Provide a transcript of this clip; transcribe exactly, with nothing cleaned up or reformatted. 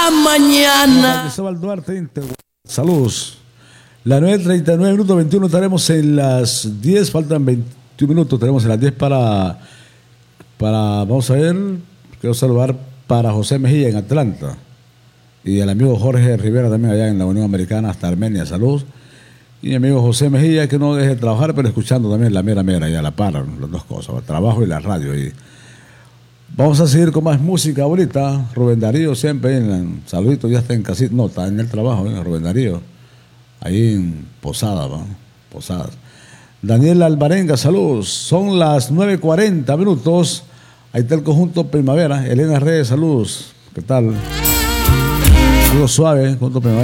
será mañana. Cristóbal Duarte, saludos. Las nueve treinta y nueve minutos, veintiuno, estaremos en las diez, faltan veintiún minutos, tenemos en las diez para, para, vamos a ver, quiero saludar para José Mejía en Atlanta y el amigo Jorge Rivera también allá en la Unión Americana hasta Armenia, saludos. Y mi amigo José Mejía, que no deje de trabajar, pero escuchando también la mera mera, ya la paran, las dos cosas, el trabajo y la radio. Y vamos a seguir con más música ahorita. Rubén Darío siempre, en el, saludito, ya está en casita, no, está en el trabajo, ¿eh? Rubén Darío. Ahí en Posada, ¿va? Posadas. Daniel Alvarenga, saludos. Son las nueve cuarenta minutos. Ahí está el conjunto Primavera. Elena Reyes, saludos. ¿Qué tal? Saludos suaves, conjunto Primavera.